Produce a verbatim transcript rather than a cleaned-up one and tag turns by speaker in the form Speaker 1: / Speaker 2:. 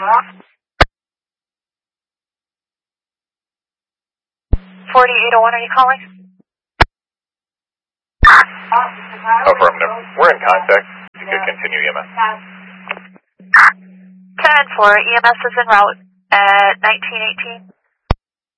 Speaker 1: forty-eight oh one, are you calling?
Speaker 2: Affirmative. We're in contact. You could continue E M S.
Speaker 1: ten four, E M S is en route at nineteen eighteen.